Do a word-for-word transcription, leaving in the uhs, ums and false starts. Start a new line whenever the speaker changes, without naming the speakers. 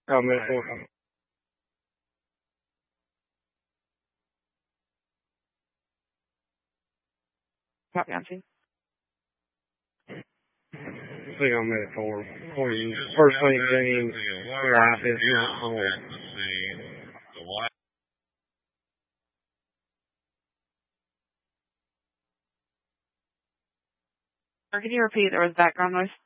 Oh, Minnesota.
Copy on scene.
See on minute four. Before you, first thing saying, life is not home.
Or can you repeat? There was background noise.